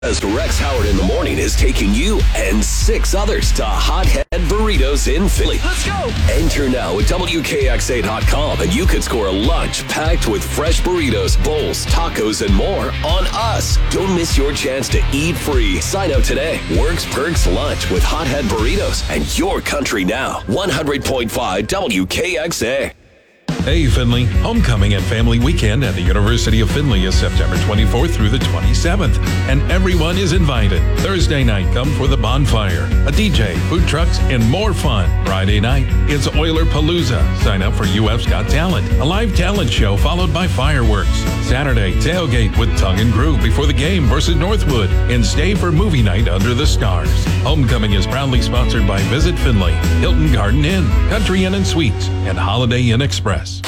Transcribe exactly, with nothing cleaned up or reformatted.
As Rex Howard in the Morning is taking you and six others to Hothead Burritos in Philly. Let's go! Enter now at W K X A dot com and you could score a lunch packed with fresh burritos, bowls, tacos, and more on us. Don't miss your chance to eat free. Sign up today. Works Perks Lunch with Hothead Burritos and Your Country Now. one hundred point five W K X A. Hey Findlay, Homecoming and Family Weekend at the University of Findlay is September twenty-fourth through the twenty-seventh, and everyone is invited. Thursday night, come for the bonfire, a D J, food trucks, and more fun. Friday night, it's Oiler Palooza. Sign up for U F's Got Talent, a live talent show followed by fireworks. Saturday, tailgate with Tongue and Groove before the game versus Northwood, and stay for movie night under the stars. Homecoming is proudly sponsored by Visit Findlay, Hilton Garden Inn, Country Inn and Suites, and Holiday Inn Express.